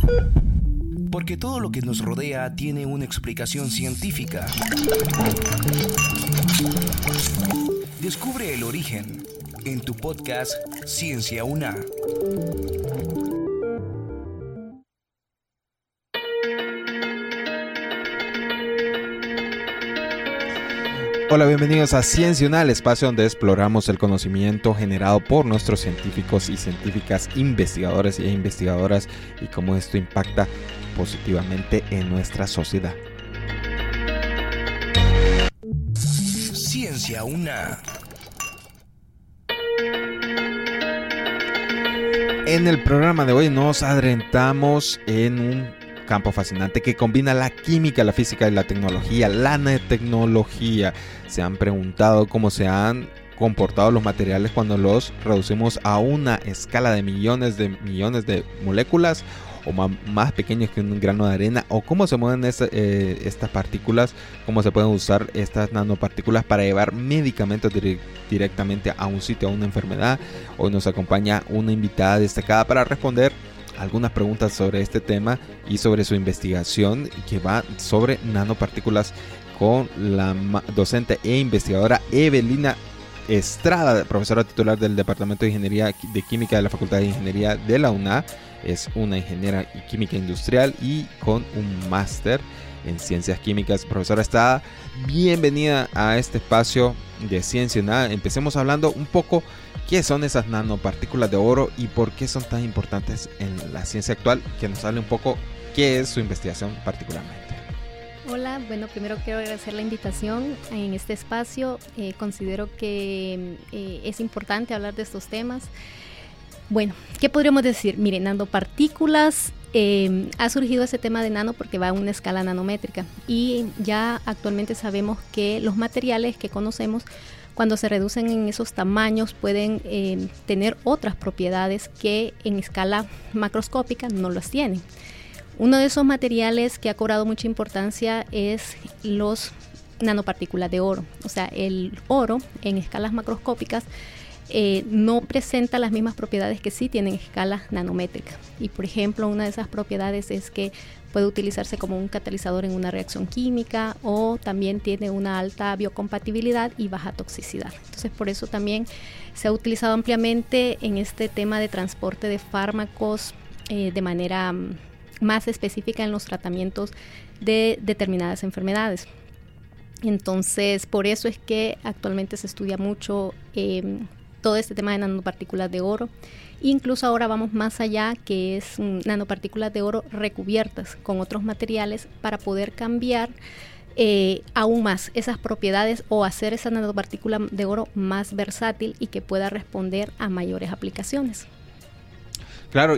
Porque todo lo que nos rodea tiene una explicación científica. Descubre el origen en tu podcast Ciencia UNA. Hola, bienvenidos a Ciencia UNA, el espacio donde exploramos el conocimiento generado por nuestros científicos y científicas, investigadores e investigadoras, y cómo esto impacta positivamente en nuestra sociedad. Ciencia UNA. En el programa de hoy nos adentramos en un campo fascinante que combina la química, la física y la tecnología, la nanotecnología. Se han preguntado cómo se han comportado los materiales cuando los reducimos a una escala de millones de moléculas o más pequeños que un grano de arena, o cómo se mueven estas partículas, cómo se pueden usar estas nanopartículas para llevar medicamentos directamente a un sitio, a una enfermedad. Hoy nos acompaña una invitada destacada para responder algunas preguntas sobre este tema y sobre su investigación que va sobre nanopartículas con la docente e investigadora Evelina Estrada, profesora titular del Departamento de Ingeniería de Química de la Facultad de Ingeniería de la UNA. Es una ingeniera química industrial y con un máster en ciencias químicas. Profesora Estrada, bienvenida a este espacio de Ciencia UNA. Empecemos hablando un poco qué son esas nanopartículas de oro y por qué son tan importantes en la ciencia actual. Que nos hable un poco qué es su investigación particularmente. Hola, bueno, primero quiero agradecer la invitación en este espacio. Considero que es importante hablar de estos temas. Bueno, ¿qué podríamos decir? Miren, nanopartículas, ha surgido ese tema de nano porque va a una escala nanométrica, y ya actualmente sabemos que los materiales que conocemos, cuando se reducen en esos tamaños, pueden tener otras propiedades que en escala macroscópica no las tienen. Uno de esos materiales que ha cobrado mucha importancia es los nanopartículas de oro. O sea, el oro en escalas macroscópicas no presenta las mismas propiedades que sí tienen escala nanométrica. Y por ejemplo, una de esas propiedades es que puede utilizarse como un catalizador en una reacción química, o también tiene una alta biocompatibilidad y baja toxicidad. Entonces, por eso también se ha utilizado ampliamente en este tema de transporte de fármacos de manera más específica en los tratamientos de determinadas enfermedades. Entonces, por eso es que actualmente se estudia mucho todo este tema de nanopartículas de oro. Incluso ahora vamos más allá, que es nanopartículas de oro recubiertas con otros materiales para poder cambiar aún más esas propiedades, o hacer esa nanopartícula de oro más versátil y que pueda responder a mayores aplicaciones. Claro,